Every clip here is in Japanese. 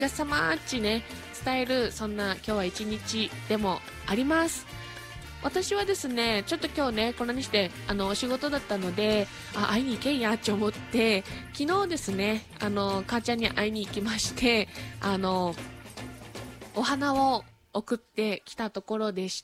がさまーちね、伝える、そんな今日は一日でもあります。私はですね、ちょっと今日ね、こんなにして、お仕事だったので、会いに行けんやって思って、昨日ですね、母ちゃんに会いに行きまして、お花を送ってきたところでした。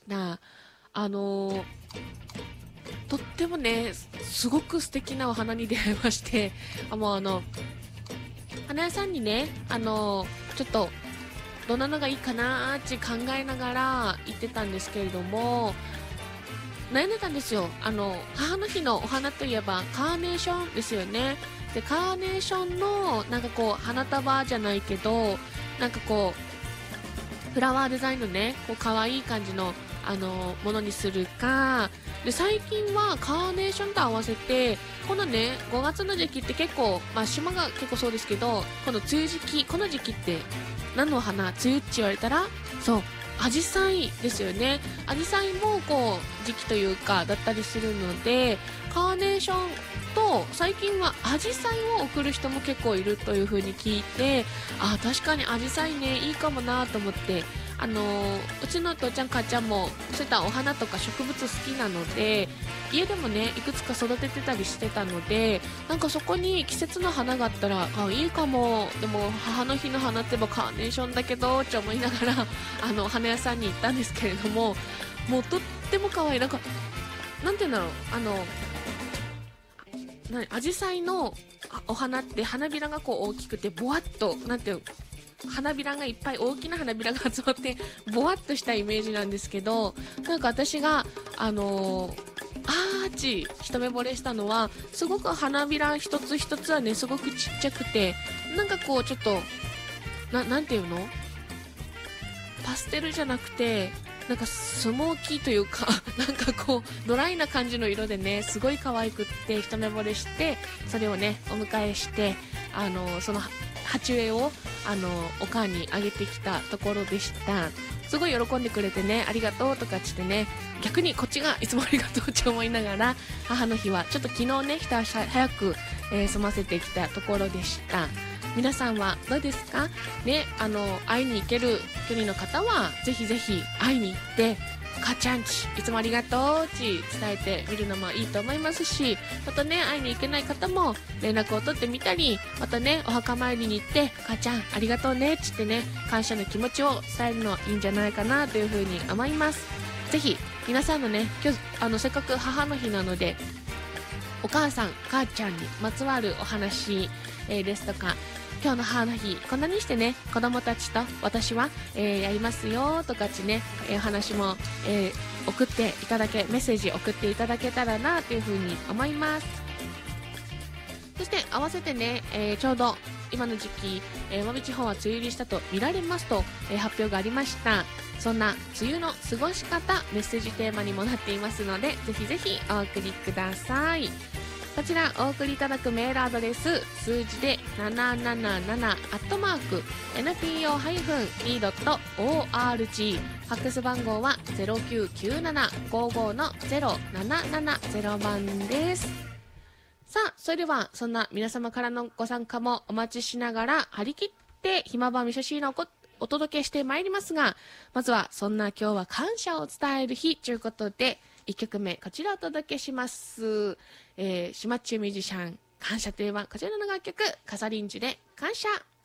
とってもね、すごく素敵なお花に出会いまして、もう花屋さんにね、ちょっと、どんなのがいいかなーって考えながら行ってたんですけれども、悩んでたんですよ。母の日のお花といえばカーネーションですよね。で、カーネーションのなんかこう花束じゃないけど、なんかこうフラワーデザインのね、こう可愛い感じのものにするか。で、最近はカーネーションと合わせて、このね、5月の時期って結構、まあ島が結構そうですけど、この梅雨時期、この時期って何の花、梅雨って言われたら、そう、アジサイですよね。アジサイもこう時期というかだったりするので、カーネーションと最近はアジサイを送る人も結構いるという風に聞いて、確かにアジサイね、いいかもなと思って、うちの父ちゃん母ちゃんもそういったお花とか植物好きなので、家でもねいくつか育ててたりしてたので、なんかそこに季節の花があったらいいかも。でも母の日の花って言えばカーネーションだけどって思いながらお花屋さんに行ったんですけれども、もうとっても可愛い。なんかなんて言うんだろう、アジサイのお花って花びらがこう大きくてボワッと、なんていう、花びらがいっぱい、大きな花びらが集まってボワッとしたイメージなんですけど、なんか私が一目惚れしたのは、すごく花びら一つ一つはね、すごくちっちゃくて、なんかこうちょっとなんていうの、パステルじゃなくて、なんかスモーキーというかなんかこうドライな感じの色でね、すごい可愛くって一目惚れして、それをねお迎えして、その鉢植えをお母にあげてきたところでした。すごい喜んでくれてね、ありがとうとかってね、逆にこっちがいつもありがとうって思いながら、母の日はちょっと昨日ね一足早く、済ませてきたところでした。皆さんはどうですかね。会いに行ける距離の方はぜひぜひ会いに行って、母ちゃんちいつもありがとうち伝えてみるのもいいと思いますし、またね会いに行けない方も連絡を取ってみたり、またねお墓参りに行って、母ちゃんありがとうねっつってね、感謝の気持ちを伝えるのいいんじゃないかなというふうに思います。ぜひ皆さんのね、今日せっかく母の日なので、お母さん母ちゃんにまつわるお話、ですとか、今日の母の日こんなにしてね子供たちと私は、やりますよとかってね、お話も、送っていただけ、メッセージ送っていただけたらなというふうに思います。そして合わせてね、ちょうど今の時期、奄美地方は梅雨入りしたと見られますと、発表がありました。そんな梅雨の過ごし方、メッセージテーマにもなっていますので、ぜひぜひお送りください。こちらお送りいただくメールアドレス、数字で777@npo-e.org、 ファックス番号は 099755-0770 番です。さあ、それではそんな皆様からのご参加もお待ちしながら、張り切ってひまばみそしーのお届けしてまいりますが、まずはそんな今日は感謝を伝える日ということで、1曲目こちらをお届けします。島中ミュージシャン感謝といえばこちらの楽曲、カサリンジュで感謝。